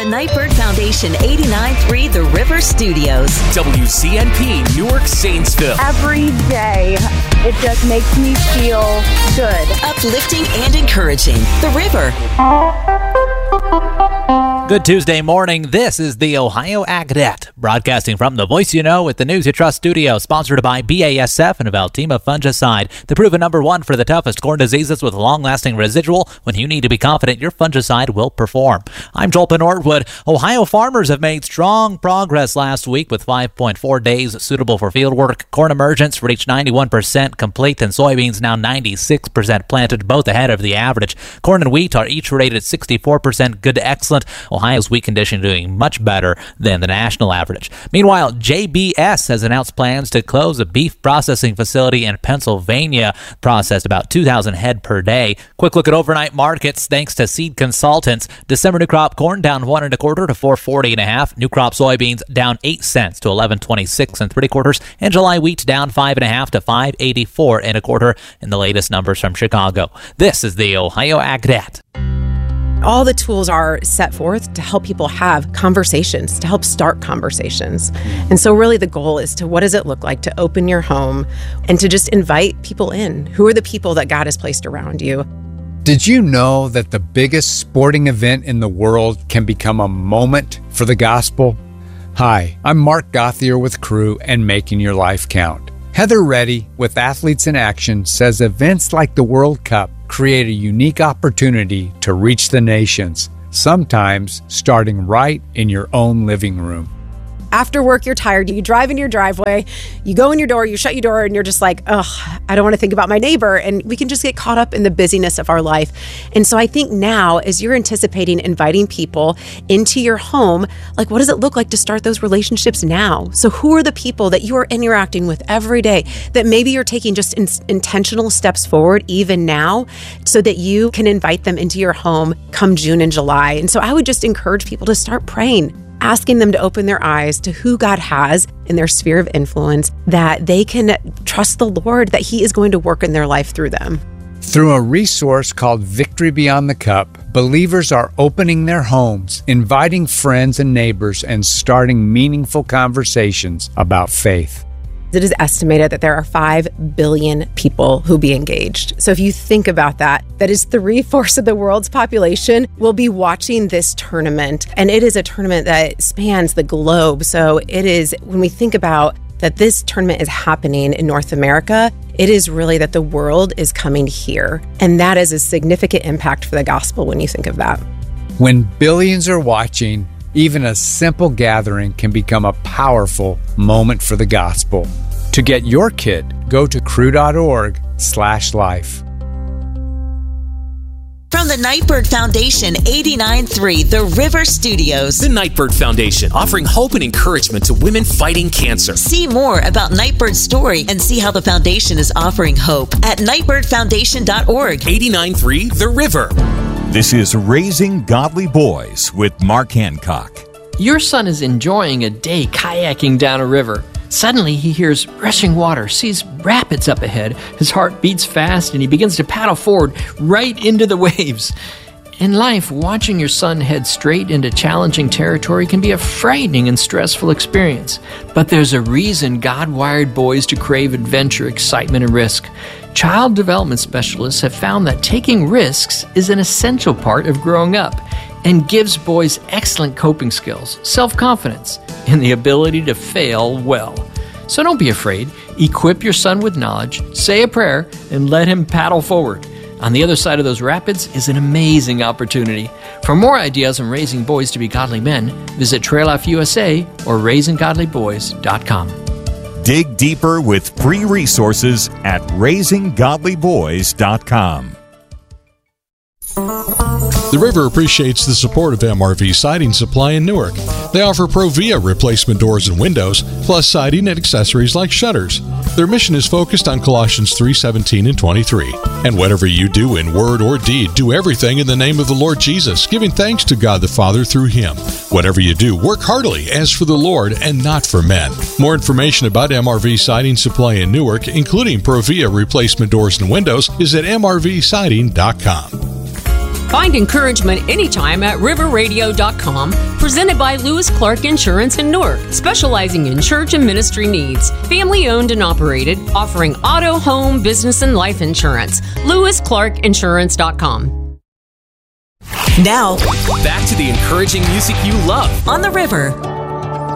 Nightbird Foundation 89.3 The River Studios. WCNP, Newark, Zanesville. Every day, it just makes me feel good. Uplifting and encouraging. The River. Good Tuesday morning. This is the Ohio Ag Net, broadcasting from the Voice You Know with the News You Trust studio, sponsored by BASF and Valtima Fungicide, the proven #1 for the toughest corn diseases with long-lasting residual. When you need to be confident your fungicide will perform. I'm Joel Norwood. Ohio farmers have made strong progress last week with 5.4 days suitable for field work. Corn emergence reached 91% complete and soybeans now 96% planted, both ahead of the average. Corn and wheat are each rated 64% good to excellent. Ohio's wheat condition doing much better than the national average. Meanwhile, JBS has announced plans to close a beef processing facility in Pennsylvania, processed about 2,000 head per day. Quick look at overnight markets thanks to Seed Consultants. December new crop corn down 1 1/4 to 4.40 1/2. New crop soybeans down 8 cents to 11.26 3/4, and July wheat down 5 1/2 to 5.84 1/4 in the latest numbers from Chicago. This is the Ohio Ag Net. All the tools are set forth to help people have conversations, to help start conversations. And so really the goal is to, what does it look like to open your home and to just invite people in? Who are the people that God has placed around you? Did you know that the biggest sporting event in the world can become a moment for the gospel? Hi, I'm Mark Gothier with Crew and Making Your Life Count. Heather Reddy with Athletes in Action says events like the World Cup create a unique opportunity to reach the nations, sometimes starting right in your own living room. After work, you're tired, you drive in your driveway, you go in your door, you shut your door, and you're just like, ugh, I don't want to think about my neighbor. And we can just get caught up in the busyness of our life. And so I think now, as you're anticipating inviting people into your home, like, what does it look like to start those relationships now? So who are the people that you are interacting with every day that maybe you're taking just intentional steps forward even now so that you can invite them into your home come June and July? And so I would just encourage people to start praying, asking them to open their eyes to who God has in their sphere of influence, that they can trust the Lord, that He is going to work in their life through them. Through a resource called Victory Beyond the Cup, believers are opening their homes, inviting friends and neighbors, and starting meaningful conversations about faith. It is estimated that there are 5 billion people who be engaged. So if you think about that, that is 3/4 of the world's population will be watching this tournament. And it is a tournament that spans the globe. So it is, when we think about that this tournament is happening in North America, it is really that the world is coming here. And that is a significant impact for the gospel when you think of that. When billions are watching, even a simple gathering can become a powerful moment for the gospel. To get your kid, go to crew.org/life. From the Nightbird Foundation 89.3 The River Studios. The Nightbird Foundation, offering hope and encouragement to women fighting cancer. See more about Nightbird's story and see how the foundation is offering hope at nightbirdfoundation.org. 89.3 The River. This is Raising Godly Boys with Mark Hancock. Your son is enjoying a day kayaking down a river. Suddenly, he hears rushing water, sees rapids up ahead. His heart beats fast, and he begins to paddle forward right into the waves. In life, watching your son head straight into challenging territory can be a frightening and stressful experience. But there's a reason God wired boys to crave adventure, excitement, and risk. Child development specialists have found that taking risks is an essential part of growing up and gives boys excellent coping skills, self-confidence, and the ability to fail well. So don't be afraid. Equip your son with knowledge, say a prayer, and let him paddle forward. On the other side of those rapids is an amazing opportunity. For more ideas on raising boys to be godly men, visit Trail Life USA or raisinggodlyboys.com. Dig deeper with free resources at raisinggodlyboys.com. The River appreciates the support of MRV Siding Supply in Newark. They offer Provia replacement doors and windows, plus siding and accessories like shutters. Their mission is focused on Colossians 3:17 and 23. And whatever you do in word or deed, do everything in the name of the Lord Jesus, giving thanks to God the Father through Him. Whatever you do, work heartily as for the Lord and not for men. More information about MRV Siding Supply in Newark, including Provia replacement doors and windows, is at mrvsiding.com. Find encouragement anytime at riverradio.com, presented by Lewis Clark Insurance in Newark, specializing in church and ministry needs. Family owned and operated, offering auto, home, business, and life insurance. LewisClarkInsurance.com. Now, back to the encouraging music you love on the river.